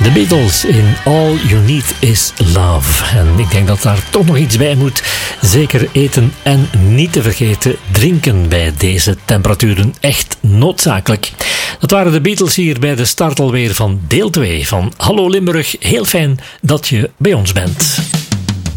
The Beatles in All You Need Is Love. En ik denk dat daar toch nog iets bij moet. Zeker eten en niet te vergeten drinken bij deze temperaturen. Echt noodzakelijk. Dat waren de Beatles hier bij de start alweer van deel 2 van Hallo Limburg. Heel fijn dat je bij ons bent.